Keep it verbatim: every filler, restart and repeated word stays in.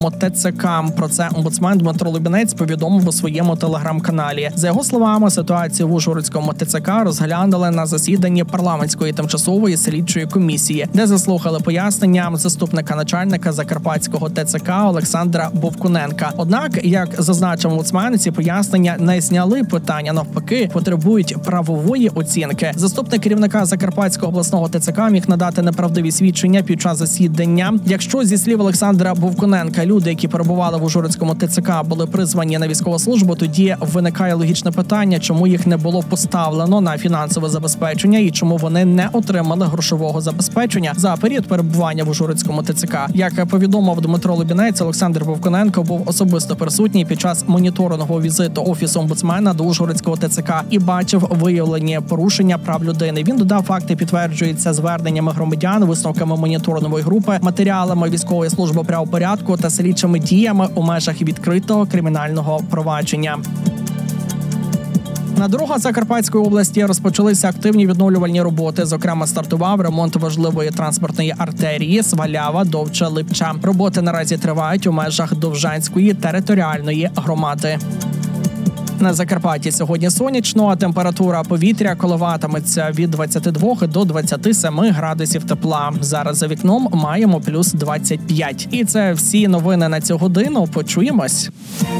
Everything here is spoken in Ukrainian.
ТЦК. Про це омбудсмен Дмитро Лубінець повідомив у своєму телеграм-каналі. За його словами, ситуацію в Ужгородському ТЦК розглянули на засіданні парламентської тимчасової слідчої комісії, де заслухали пояснення заступника начальника Закарпатського ТЦК Олександра Бовкуненка. Однак, як зазначив омбудсмен, ці пояснення не зняли питання, навпаки, потребують правової оцінки. Заступник керівника Закарпатського обласного ТЦК міг надати неправдиві свідчення під час засідання. Якщо, зі слів Олександра Бовкуненка, люди, які перебували в Ужгородському ТЦК, були призвані на військову службу, тоді виникає логічне питання, чому їх не було поставлено на фінансове забезпечення і чому вони не отримали грошового забезпечення за період перебування в Ужгородському ТЦК. Як повідомив Дмитро Лубінець, Олександр Бовкуненко був особисто присутній під час моніторингового візиту Офісу омбудсмена до Ужгородського ТЦК і бачив виявлені порушення прав людини. Він додав, факти підтверджуються зверненнями громадян, висновками моніторингової групи, матеріалами військової служби правопорядку та слідчими діями у межах відкритого кримінального провадження. На дорогах Закарпатської області розпочалися активні відновлювальні роботи. Зокрема, стартував ремонт важливої транспортної артерії Свалява-Довча-Липча. Роботи наразі тривають у межах Довжанської територіальної громади. На Закарпатті сьогодні сонячно, а температура повітря коливатиметься від двадцяти двох до двадцяти семи градусів тепла. Зараз за вікном маємо плюс двадцять п'ять. І це всі новини на цю годину. Почуємось.